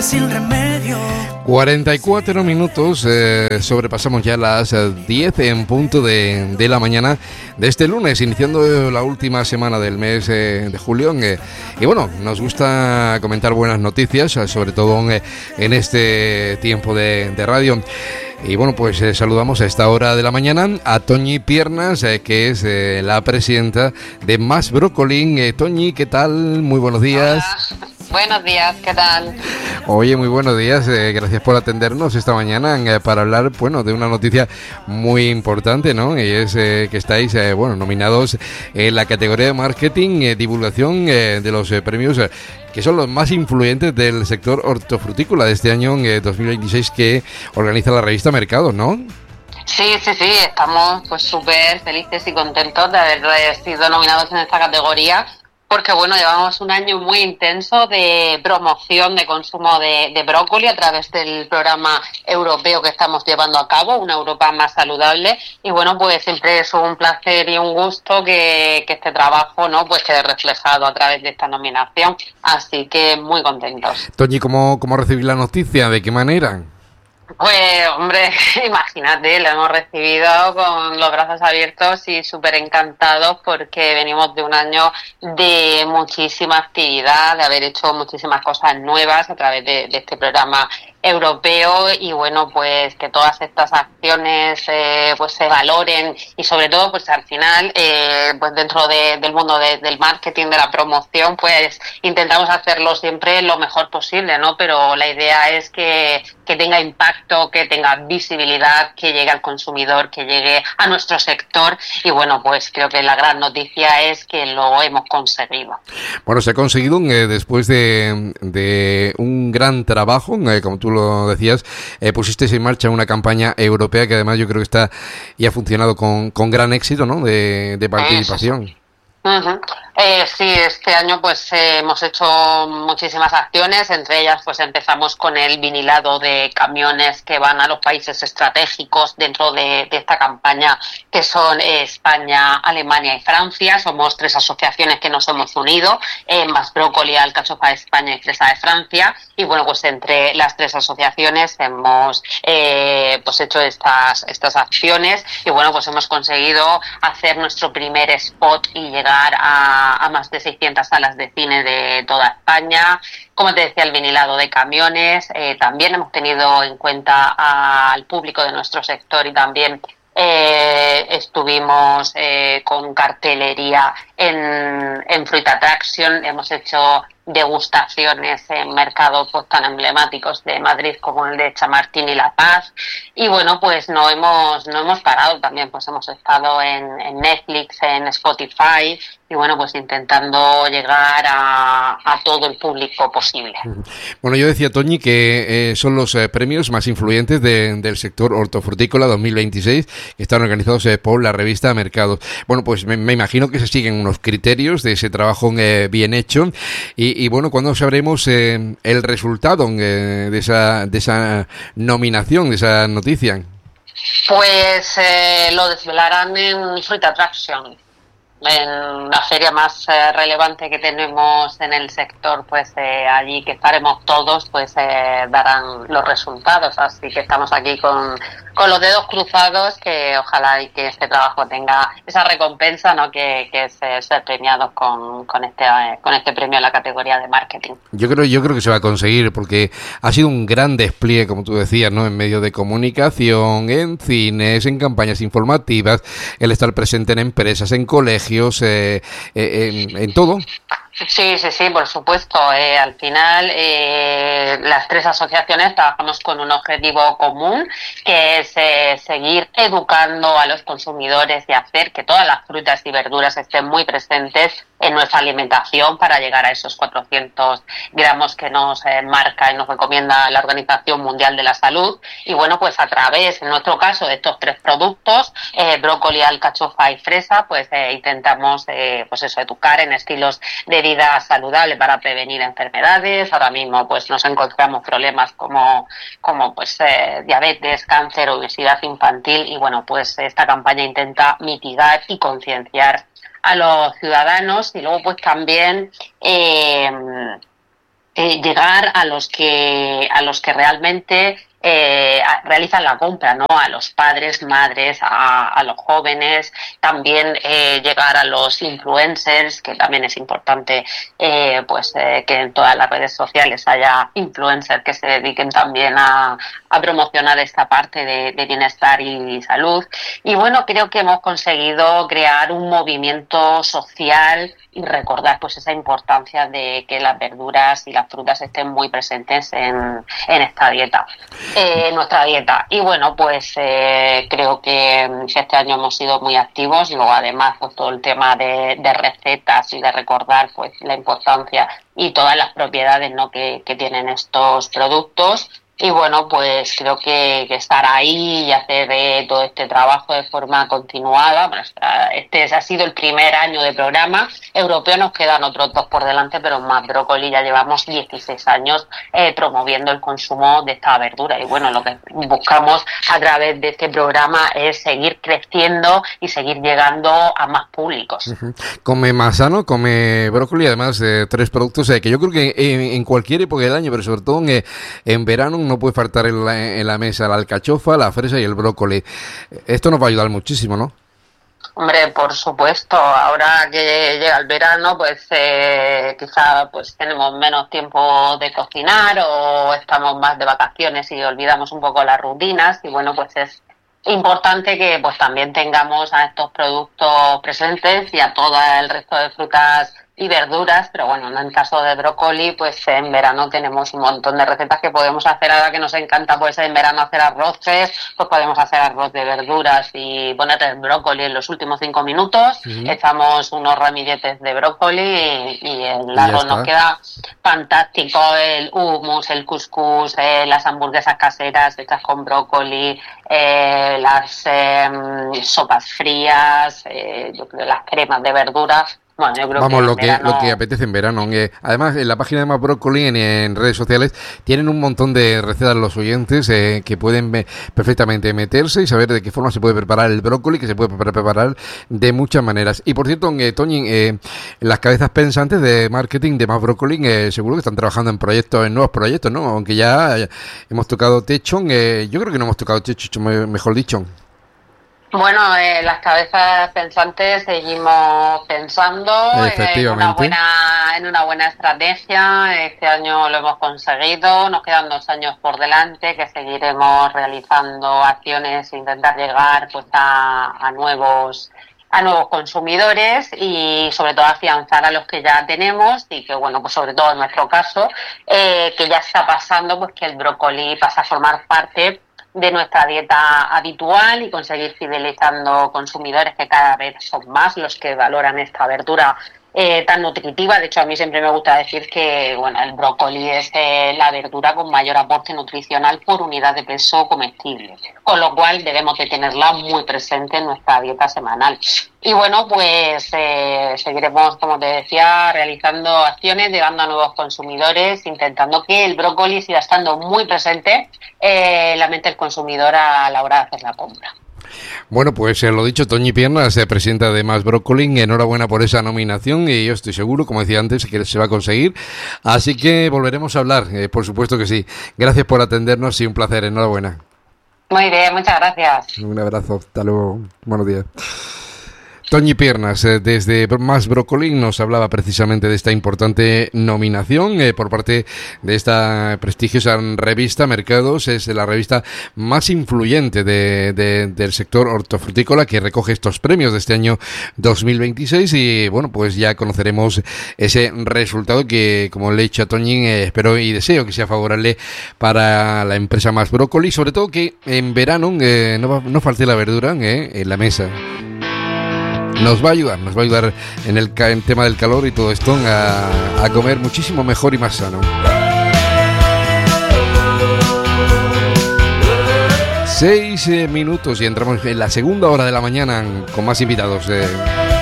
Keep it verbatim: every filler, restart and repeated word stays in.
Sin remedio. cuarenta y cuatro minutos, eh, sobrepasamos ya las eh, diez en punto de, de la mañana de este lunes, iniciando la última semana del mes eh, de julio. Eh, y bueno, nos gusta comentar buenas noticias, sobre todo eh, en este tiempo de, de radio. Y bueno, pues eh, saludamos a esta hora de la mañana a Toñi Piernas, eh, que es eh, la presidenta de Más Brócoli. Eh, Toñi, ¿qué tal? Muy buenos días. Hola. Buenos días, ¿qué tal? Oye, muy buenos días, eh, gracias por atendernos esta mañana eh, para hablar, bueno, de una noticia muy importante, ¿no? Y es eh, que estáis, eh, bueno, nominados en la categoría de marketing, eh, divulgación eh, de los eh, premios eh, que son los más influyentes del sector hortofrutícola de este año eh, dos mil veintiséis que organiza la revista Mercados, ¿no? Sí, sí, sí, estamos pues súper felices y contentos de haber sido nominados en esta categoría. Porque bueno, llevamos un año muy intenso de promoción de consumo de, de brócoli a través del programa europeo que estamos llevando a cabo, una Europa más saludable. Y bueno, pues siempre es un placer y un gusto que, que este trabajo, ¿no?, pues quede reflejado a través de esta nominación. Así que muy contentos. Toñi, ¿cómo, cómo recibí la noticia? ¿De qué manera? Pues, hombre, imagínate, lo hemos recibido con los brazos abiertos y súper encantados porque venimos de un año de muchísima actividad, de haber hecho muchísimas cosas nuevas a través de, de este programa europeo y bueno, pues que todas estas acciones eh, pues se valoren y sobre todo pues al final eh, pues dentro de, del mundo de, del marketing, de la promoción, pues intentamos hacerlo siempre lo mejor posible, ¿no? Pero la idea es que, que tenga impacto, que tenga visibilidad, que llegue al consumidor, que llegue a nuestro sector y bueno, pues creo que la gran noticia es que lo hemos conseguido. Bueno, se ha conseguido eh, después de, de un gran trabajo, eh, como tú lo decías, eh, pusisteis en marcha una campaña europea que además yo creo que está y ha funcionado con, con gran éxito, ¿no?, de, de participación. Eso. Uh-huh. Eh, sí, este año pues eh, hemos hecho muchísimas acciones, entre ellas pues empezamos con el vinilado de camiones que van a los países estratégicos dentro de, de esta campaña, que son eh, España, Alemania y Francia. Somos tres asociaciones que nos hemos unido, eh, Más Brócoli, Alcachofa de España y Fresa de Francia, y bueno, pues entre las tres asociaciones hemos eh, pues hecho estas, estas acciones y bueno, pues hemos conseguido hacer nuestro primer spot y llegar a, a más de seiscientas salas de cine de toda España. Como te decía, el vinilado de camiones. Eh, también hemos tenido en cuenta al público de nuestro sector y también eh, estuvimos eh, con cartelería en, en Fruit Attraction. Hemos hecho degustaciones en mercados pues, tan emblemáticos de Madrid como el de Chamartín y La Paz y bueno, pues no hemos no hemos parado también, pues hemos estado en, en Netflix, en Spotify y bueno, pues intentando llegar a, a todo el público posible. Bueno, yo decía, Toñi, que eh, son los eh, premios más influyentes de, del sector hortofrutícola dos mil veintiséis que están organizados eh, por la revista Mercados. Bueno, pues me, me imagino que se siguen unos criterios de ese trabajo eh, bien hecho y Y bueno, ¿cuándo sabremos eh, el resultado eh, de esa de esa nominación, de esa noticia? Pues eh, lo desvelarán en Fruit Attraction, en la feria más eh, relevante que tenemos en el sector, pues eh, allí que estaremos todos, pues eh, darán los resultados. Así que estamos aquí con, con los dedos cruzados, que ojalá y que este trabajo tenga esa recompensa, ¿no?, que, que es eh, ser premiados con, con este eh, con este premio en la categoría de marketing. Yo creo yo creo que se va a conseguir porque ha sido un gran despliegue, como tú decías, ¿no?, en medios de comunicación, en cines, en campañas informativas, el estar presente en empresas, en colegios, Eh, eh, en, en todo. Sí, sí, sí, por supuesto. Eh, al final, eh, las tres asociaciones trabajamos con un objetivo común, que es eh, seguir educando a los consumidores y hacer que todas las frutas y verduras estén muy presentes en nuestra alimentación para llegar a esos cuatrocientos gramos que nos eh, marca y nos recomienda la Organización Mundial de la Salud. Y bueno, pues a través, en nuestro caso, de estos tres productos, eh, brócoli, alcachofa y fresa, pues eh, intentamos eh, pues eso, educar en estilos de vida saludable para prevenir enfermedades. Ahora mismo pues nos encontramos problemas como, como pues eh, diabetes, cáncer, obesidad infantil y bueno, pues esta campaña intenta mitigar y concienciar a los ciudadanos y luego pues también eh, eh, llegar a los que a los que realmente eh, realizan la compra, ¿no? A los padres, madres, a, a los jóvenes, también eh, llegar a los influencers, que también es importante eh, pues eh, que en todas las redes sociales haya influencers que se dediquen también a, a promocionar esta parte de, de bienestar y salud. Y bueno, creo que hemos conseguido crear un movimiento social y recordar pues esa importancia de que las verduras y las frutas estén muy presentes en, en esta dieta, eh, en nuestra dieta. Y bueno, pues eh, creo que este año hemos sido muy activos y luego además pues todo el tema de, de recetas y de recordar pues la importancia y todas las propiedades, ¿no? que, que tienen estos productos. Y bueno, pues creo que, que estar ahí y hacer eh, todo este trabajo de forma continuada. Bueno, este ha sido el primer año de programa europeo, nos quedan otros dos por delante, pero más brócoli ya llevamos dieciséis años eh, promoviendo el consumo de esta verdura. Y bueno, lo que buscamos a través de este programa es seguir creciendo y seguir llegando a más públicos. Uh-huh. Come más sano, come brócoli, además de tres productos eh, que yo creo que en, en cualquier época del año, pero sobre todo en, en verano, no puede faltar en la, en la mesa la alcachofa, la fresa y el brócoli. Esto nos va a ayudar muchísimo, ¿no? Hombre, por supuesto. Ahora que llega el verano, pues eh, quizá pues tenemos menos tiempo de cocinar o estamos más de vacaciones y olvidamos un poco las rutinas. Y bueno, pues es importante que pues también tengamos a estos productos presentes y a todo el resto de frutas y verduras, pero bueno, en el caso de brócoli, pues en verano tenemos un montón de recetas que podemos hacer. Ahora que nos encanta pues en verano hacer arroces, pues podemos hacer arroz de verduras y ponerte el brócoli en los últimos cinco minutos, uh-huh. echamos unos ramilletes de brócoli y, y el arroz nos queda fantástico. El hummus, el couscous, eh, las hamburguesas caseras hechas con brócoli, eh, las eh, sopas frías, eh, yo creo las cremas de verduras. Bueno, yo creo Vamos, que lo que verano... lo que apetece en verano. Eh, además, en la página de Más Brócoli, en, en redes sociales, tienen un montón de recetas los oyentes eh, que pueden eh, perfectamente meterse y saber de qué forma se puede preparar el brócoli, que se puede preparar de muchas maneras. Y por cierto, eh, Toñi, eh, las cabezas pensantes de marketing de Más Brócoli eh, seguro que están trabajando en proyectos, en nuevos proyectos, ¿no? Aunque ya eh, hemos tocado techo, eh, yo creo que no hemos tocado techo, mejor dicho. Bueno, eh, las cabezas pensantes seguimos pensando en una buena en una buena estrategia. Este año lo hemos conseguido, nos quedan dos años por delante que seguiremos realizando acciones e intentar llegar pues a, a nuevos a nuevos consumidores y sobre todo afianzar a los que ya tenemos y que bueno, pues sobre todo en nuestro caso, eh, que ya está pasando pues que el brócoli pasa a formar parte de nuestra dieta habitual y conseguir fidelizando consumidores que cada vez son más los que valoran esta verdura eh, tan nutritiva. De hecho, a mí siempre me gusta decir que bueno, el brócoli es eh, la verdura con mayor aporte nutricional por unidad de peso comestible, con lo cual debemos de tenerla muy presente en nuestra dieta semanal. Y bueno, pues eh, seguiremos, como te decía, realizando acciones, llegando a nuevos consumidores, intentando que el brócoli siga estando muy presente eh, en la mente del consumidor a la hora de hacer la compra. Bueno, pues eh, lo dicho, Toñi Piernas, eh, presidenta de Más Brócoli, enhorabuena por esa nominación y yo estoy seguro, como decía antes, que se va a conseguir. Así que volveremos a hablar, eh, por supuesto que sí. Gracias por atendernos y un placer, enhorabuena. Muy bien, muchas gracias. Un abrazo, hasta luego, buenos días. Toñi Piernas, eh, desde Más Brócoli, nos hablaba precisamente de esta importante nominación eh, por parte de esta prestigiosa revista Mercados. Es la revista más influyente de, de, del sector hortofrutícola que recoge estos premios de este año dos mil veintiséis y bueno, pues ya conoceremos ese resultado que, como le he dicho a Toñi, eh, espero y deseo que sea favorable para la empresa Más Brócoli, sobre todo que en verano eh, no, no falte la verdura eh, en la mesa. Nos va a ayudar, nos va a ayudar en el, en el tema del calor y todo esto a, a comer muchísimo mejor y más sano. Seis eh, minutos y entramos en la segunda hora de la mañana con más invitados. Eh.